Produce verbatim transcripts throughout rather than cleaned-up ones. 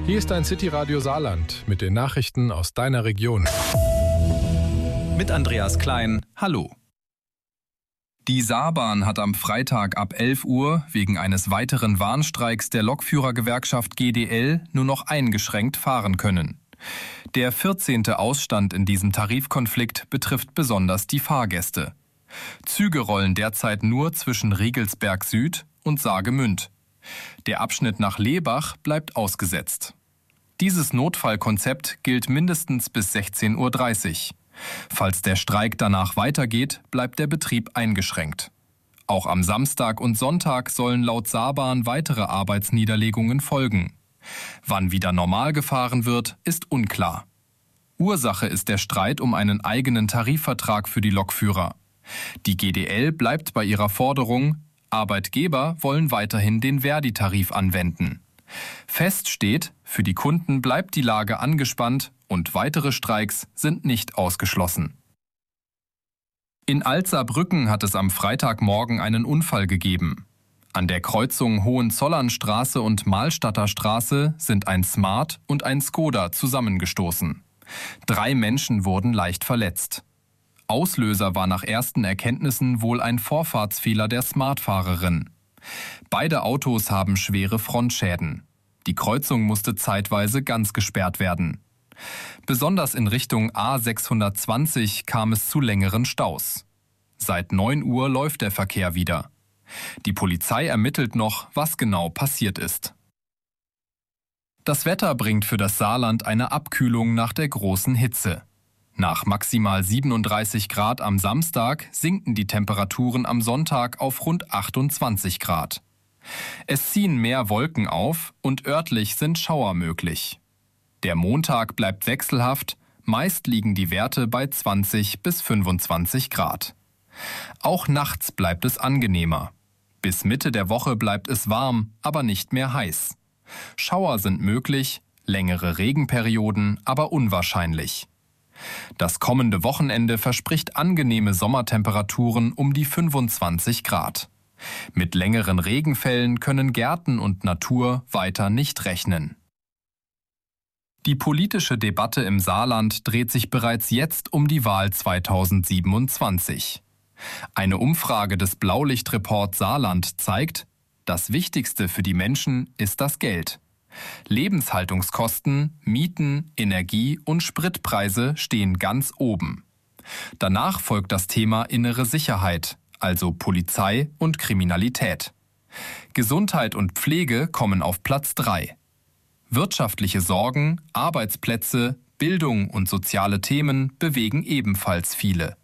Hier ist dein City-Radio Saarland mit den Nachrichten aus deiner Region. Mit Andreas Klein, hallo. Die Saarbahn hat am Freitag ab elf Uhr wegen eines weiteren Warnstreiks der Lokführergewerkschaft G D L nur noch eingeschränkt fahren können. Der vierzehnte Ausstand in diesem Tarifkonflikt betrifft besonders die Fahrgäste. Züge rollen derzeit nur zwischen Riegelsberg Süd und Saargemünd. Der Abschnitt nach Lebach bleibt ausgesetzt. Dieses Notfallkonzept gilt mindestens bis sechzehn Uhr dreißig. Falls der Streik danach weitergeht, bleibt der Betrieb eingeschränkt. Auch am Samstag und Sonntag sollen laut Saarbahn weitere Arbeitsniederlegungen folgen. Wann wieder normal gefahren wird, ist unklar. Ursache ist der Streit um einen eigenen Tarifvertrag für die Lokführer. Die G D L bleibt bei ihrer Forderung, Arbeitgeber wollen weiterhin den Verdi-Tarif anwenden. Fest steht, für die Kunden bleibt die Lage angespannt und weitere Streiks sind nicht ausgeschlossen. In Alzerbrücken hat es am Freitagmorgen einen Unfall gegeben. An der Kreuzung Hohenzollernstraße und Mahlstadter Straße sind ein Smart und ein Skoda zusammengestoßen. Drei Menschen wurden leicht verletzt. Auslöser war nach ersten Erkenntnissen wohl ein Vorfahrtsfehler der Smart-Fahrerin. Beide Autos haben schwere Frontschäden. Die Kreuzung musste zeitweise ganz gesperrt werden. Besonders in Richtung A sechshundertzwanzig kam es zu längeren Staus. Seit neun Uhr läuft der Verkehr wieder. Die Polizei ermittelt noch, was genau passiert ist. Das Wetter bringt für das Saarland eine Abkühlung nach der großen Hitze. Nach maximal siebenunddreißig Grad am Samstag sinken die Temperaturen am Sonntag auf rund achtundzwanzig Grad. Es ziehen mehr Wolken auf und örtlich sind Schauer möglich. Der Montag bleibt wechselhaft, meist liegen die Werte bei zwanzig bis fünfundzwanzig Grad. Auch nachts bleibt es angenehmer. Bis Mitte der Woche bleibt es warm, aber nicht mehr heiß. Schauer sind möglich, längere Regenperioden aber unwahrscheinlich. Das kommende Wochenende verspricht angenehme Sommertemperaturen um die fünfundzwanzig Grad. Mit längeren Regenfällen können Gärten und Natur weiter nicht rechnen. Die politische Debatte im Saarland dreht sich bereits jetzt um die Wahl zweitausendsiebenundzwanzig. Eine Umfrage des Blaulichtreport Saarland zeigt, das Wichtigste für die Menschen ist das Geld. Lebenshaltungskosten, Mieten, Energie und Spritpreise stehen ganz oben. Danach folgt das Thema innere Sicherheit, also Polizei und Kriminalität. Gesundheit und Pflege kommen auf Platz drei. Wirtschaftliche Sorgen, Arbeitsplätze, Bildung und soziale Themen bewegen ebenfalls viele.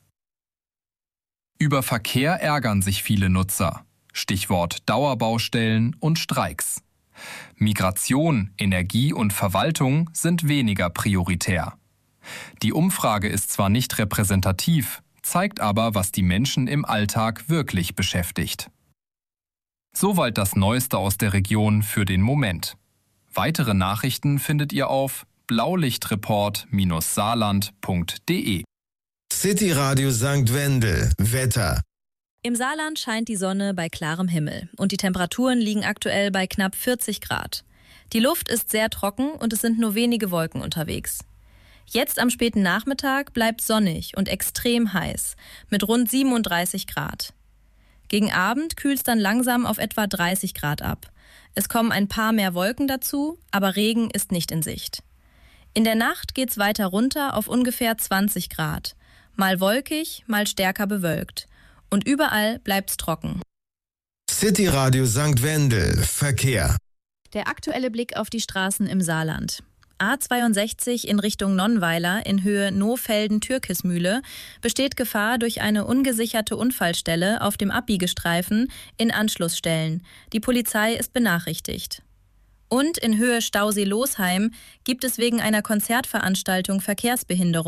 Über Verkehr ärgern sich viele Nutzer. Stichwort Dauerbaustellen und Streiks. Migration, Energie und Verwaltung sind weniger prioritär. Die Umfrage ist zwar nicht repräsentativ, zeigt aber, was die Menschen im Alltag wirklich beschäftigt. Soweit das Neueste aus der Region für den Moment. Weitere Nachrichten findet ihr auf blaulichtreport Bindestrich saarland Punkt de. City Radio Sankt Wendel. Wetter. Im Saarland scheint die Sonne bei klarem Himmel und die Temperaturen liegen aktuell bei knapp vierzig Grad. Die Luft ist sehr trocken und es sind nur wenige Wolken unterwegs. Jetzt am späten Nachmittag bleibt sonnig und extrem heiß mit rund siebenunddreißig Grad. Gegen Abend kühlt es dann langsam auf etwa dreißig Grad ab. Es kommen ein paar mehr Wolken dazu, aber Regen ist nicht in Sicht. In der Nacht geht's weiter runter auf ungefähr zwanzig Grad. Mal wolkig, mal stärker bewölkt. Und überall bleibt's trocken. City Radio Sankt Wendel. Verkehr. Der aktuelle Blick auf die Straßen im Saarland. A zweiundsechzig in Richtung Nonnweiler in Höhe Nohfelden-Türkismühle besteht Gefahr durch eine ungesicherte Unfallstelle auf dem Abbiegestreifen in Anschlussstellen. Die Polizei ist benachrichtigt. Und in Höhe Stausee-Losheim gibt es wegen einer Konzertveranstaltung Verkehrsbehinderung.